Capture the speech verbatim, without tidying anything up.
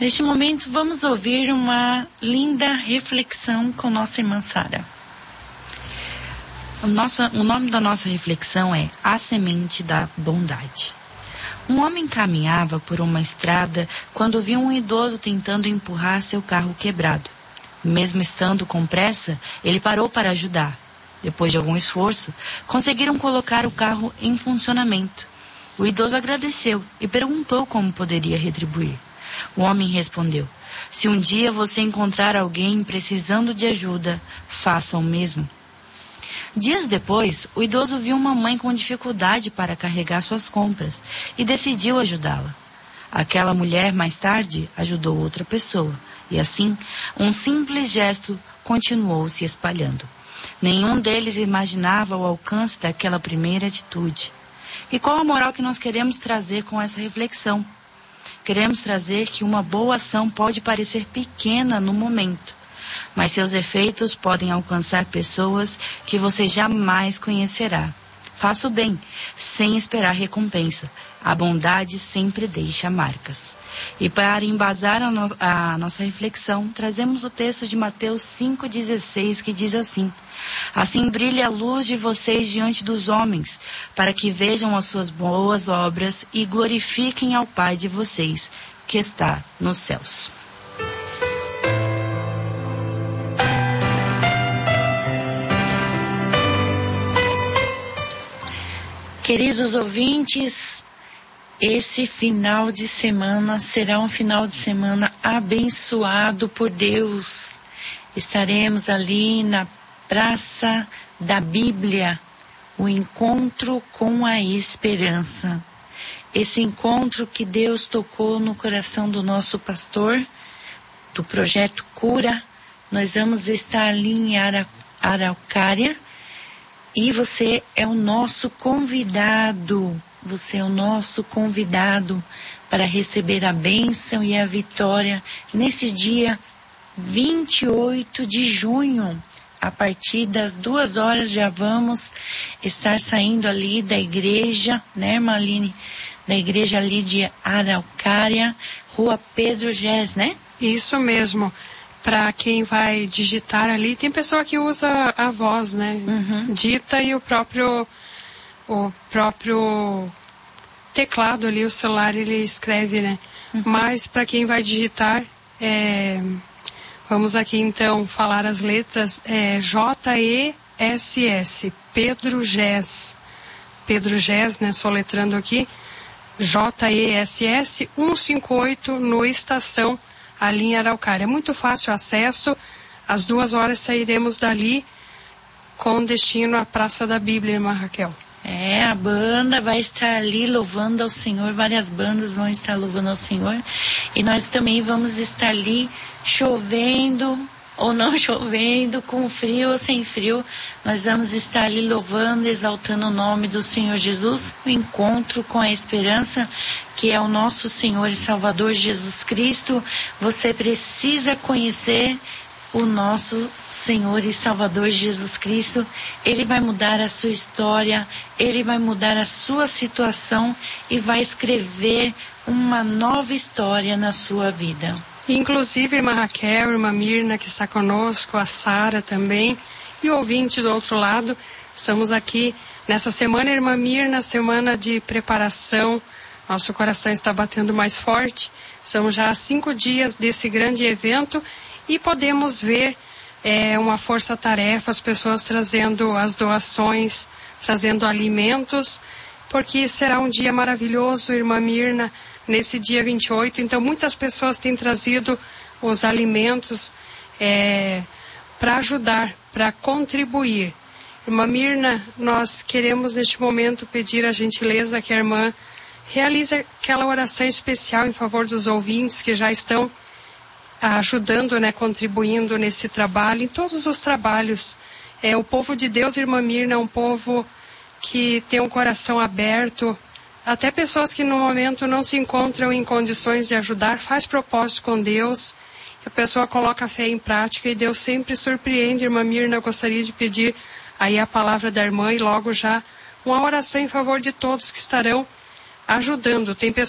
Neste momento, vamos ouvir uma linda reflexão com nossa irmã Sara. O, nosso, o nome da nossa reflexão é A Semente da Bondade. Um homem caminhava por uma estrada quando viu um idoso tentando empurrar seu carro quebrado. Mesmo estando com pressa, ele parou para ajudar. Depois de algum esforço, conseguiram colocar o carro em funcionamento. O idoso agradeceu e perguntou como poderia retribuir. O homem respondeu: se um dia você encontrar alguém precisando de ajuda, faça o mesmo. Dias depois, o idoso viu uma mãe com dificuldade para carregar suas compras e decidiu ajudá-la. Aquela mulher, mais tarde, ajudou outra pessoa, e assim, um simples gesto continuou se espalhando. Nenhum deles imaginava o alcance daquela primeira atitude. E qual a moral que nós queremos trazer com essa reflexão? Queremos trazer que uma boa ação pode parecer pequena no momento, mas seus efeitos podem alcançar pessoas que você jamais conhecerá. Faça o bem, sem esperar recompensa. A bondade sempre deixa marcas. E para embasar a, no- a nossa reflexão, trazemos o texto de Mateus cinco dezesseis, que diz assim: assim brilhe a luz de vocês diante dos homens, para que vejam as suas boas obras e glorifiquem ao Pai de vocês, que está nos céus. Queridos ouvintes, esse final de semana será um final de semana abençoado por Deus. Estaremos ali na Praça da Bíblia, o encontro com a esperança. Esse encontro que Deus tocou no coração do nosso pastor, do Projeto Cura. Nós vamos estar ali em Ara- Araucária. E você é o nosso convidado, você é o nosso convidado para receber a bênção e a vitória nesse dia vinte e oito de junho. A partir das duas horas já vamos estar saindo ali da igreja, né, Marlene? Da igreja ali de Araucária, Rua Pedro Gés, né? Isso mesmo. Para quem vai digitar ali, tem pessoa que usa a voz, né? Uhum. Dita e o próprio, o próprio teclado ali, o celular, ele escreve, né? Uhum. Mas para quem vai digitar, é, vamos aqui então falar as letras, é J E S S, Pedro Gés. Pedro Gés, né? Soletrando aqui, J E S S cento e cinquenta e oito no Estação, ali em Araucária. É muito fácil o acesso. Às duas horas sairemos dali com destino à Praça da Bíblia, irmã Raquel. É, a banda vai estar ali louvando ao Senhor, várias bandas vão estar louvando ao Senhor, e nós também vamos estar ali chovendo ou não chovendo, com frio ou sem frio, nós vamos estar ali louvando, exaltando o nome do Senhor Jesus, o encontro com a esperança, que é o nosso Senhor e Salvador Jesus Cristo. Você precisa conhecer o nosso Senhor e Salvador Jesus Cristo. Ele vai mudar a sua história, Ele vai mudar a sua situação e vai escrever uma nova história na sua vida. Inclusive, irmã Raquel, irmã Mirna, que está conosco, a Sara também, e o ouvinte do outro lado, estamos aqui nessa semana, irmã Mirna, semana de preparação. Nosso coração está batendo mais forte. São já cinco dias desse grande evento e podemos ver é, uma força-tarefa, as pessoas trazendo as doações, trazendo alimentos, porque será um dia maravilhoso, irmã Mirna, nesse dia vinte e oito. Então, muitas pessoas têm trazido os alimentos é, para ajudar, para contribuir. Irmã Mirna, nós queremos neste momento pedir a gentileza que a irmã realize aquela oração especial em favor dos ouvintes que já estão ajudando, né, contribuindo nesse trabalho, em todos os trabalhos. É, o povo de Deus, irmã Mirna, é um povo que tem um coração aberto. Até pessoas que no momento não se encontram em condições de ajudar, faz propósito com Deus, a pessoa coloca a fé em prática e Deus sempre surpreende. Irmã Mirna, eu gostaria de pedir aí a palavra da irmã e logo já uma oração em favor de todos que estarão ajudando. Tem pessoas